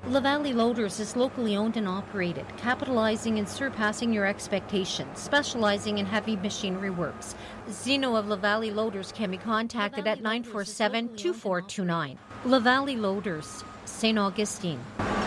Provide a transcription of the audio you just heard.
LaValley Loaders is locally owned and operated, capitalizing and surpassing your expectations, specializing in heavy machinery works. Zeno of LaValley Loaders can be contacted at 947-2429. LaValley Loaders, St. Augustine.